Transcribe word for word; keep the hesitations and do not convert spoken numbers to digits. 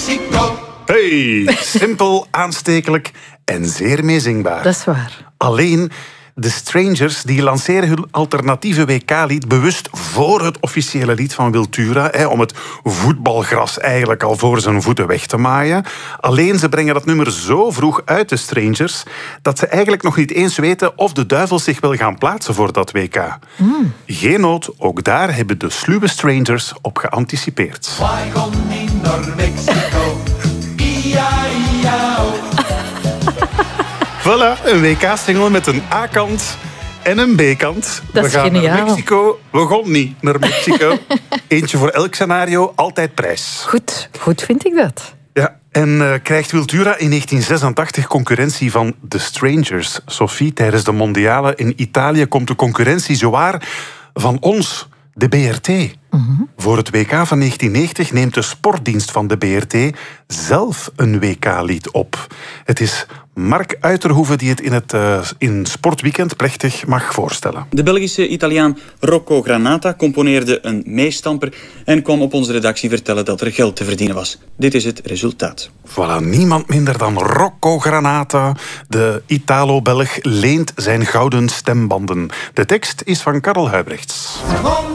Mexico. Hey, simpel, aanstekelijk en zeer meezingbaar. Dat is waar. Alleen, de Strangers die lanceren hun alternatieve W K-lied bewust voor het officiële lied van Wiltura, hè, om het voetbalgras eigenlijk al voor zijn voeten weg te maaien. Alleen, ze brengen dat nummer zo vroeg uit, de Strangers, dat ze eigenlijk nog niet eens weten of de duivels zich wil gaan plaatsen voor dat W K. Mm. Geen nood, ook daar hebben de sluwe Strangers op geanticipeerd. Mexico. Voilà, een W K-single met een A-kant en een B-kant. Dat is we gaan geniaal. naar Mexico. We gaan niet naar Mexico. Eentje voor elk scenario, altijd prijs. Goed, goed vind ik dat. Ja, en uh, krijgt Wiltura in negentien zesentachtig concurrentie van The Strangers. Sophie, tijdens de mondiale in Italië komt de concurrentie zowaar van ons, de B R T. Mm-hmm. Voor het W K van negentien negentig neemt de sportdienst van de B R T zelf een W K-lied op. Het is Mark Uiterhoeven die het in het uh, in Sportweekend plechtig mag voorstellen. De Belgische Italiaan Rocco Granata componeerde een meestamper en kwam op onze redactie vertellen dat er geld te verdienen was. Dit is het resultaat. Voilà, niemand minder dan Rocco Granata. De Italo-Belg leent zijn gouden stembanden. De tekst is van Karel Huybrechts.